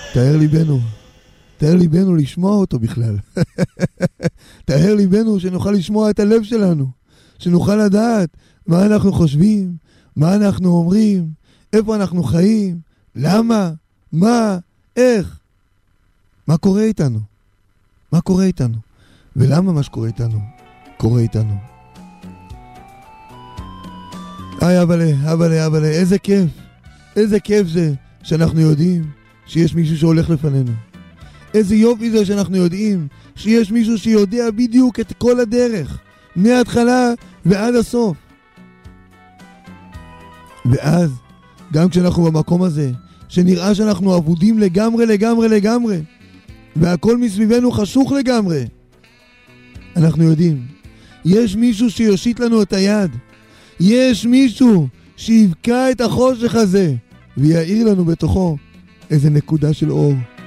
תאר ליבנו לשמוע אותו בכלל. תאר ליבנו שנוכל לשמוע את הלב שלנו, שנוכל לדעת מה אנחנו חושבים, מה אנחנו אומרים, איפה אנחנו חיים, למה, מה, איך. מה קורה איתנו? מה קורה איתנו? ולמה מה שקורה איתנו? קורה איתנו. אבל, איזה כיף זה שאנחנו יודעים שיש מישהו שהולך לפנינו. איזה יופי זה שאנחנו יודעים שיש מישהו שיודע בדיוק את כל הדרך, מההתחלה ועד הסוף. ואז, גם כשאנחנו במקום הזה, שנראה שאנחנו עבודים לגמרי, והכל מסביבנו חשוך לגמרי, אנחנו יודעים, יש מישהו שיושיט לנו את היד, יש מישהו שיבקע את החושך הזה, ויעיר לנו בתוכו איזה נקודה של אור.